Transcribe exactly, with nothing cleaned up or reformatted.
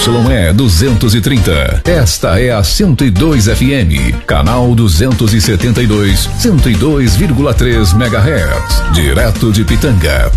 E duzentos e trinta. Esta é a cento e dois F M, canal duzentos e setenta e dois, cento e dois vírgula três megahertz, direto de Pitanga